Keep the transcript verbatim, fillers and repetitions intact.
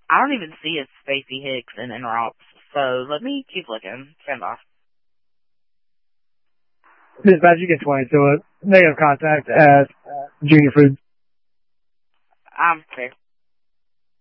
I don't even see a Spacey Hicks in Interops, so let me keep looking. Stand off. Dispatch, you get twenty to it. Negative contact at Junior Foods. I'm fair.